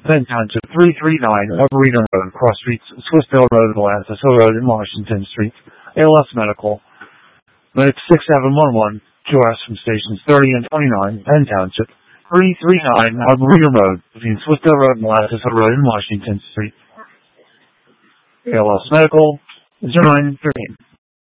Penn Township, 339 Arboretum Road, Cross Streets, Swissvale Road, Atlantis Hill Road, and Washington Street. ALS Medical. Medic 6711, 2 hours from stations 30 and 29, Penn Township, 339 Arboretum Road, between Swissvale Road and Atlantis Hill Road, and Washington Street. ALS Medical, 0913.